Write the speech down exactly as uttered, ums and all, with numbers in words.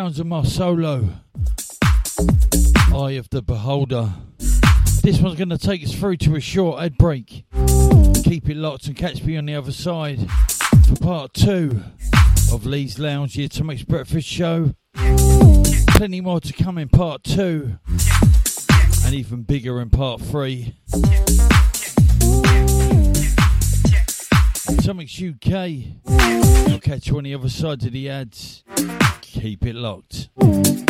sounds of my solo, Eye of the Beholder. This one's going to take us through to a short ad break. Keep it locked and catch me on the other side for part two of Lee's Lounge, the Atomic Breakfast Show. Plenty more to come in part two, and even bigger in part three. Atomics U K. I'll catch you on the other side of the ads. Keep it locked.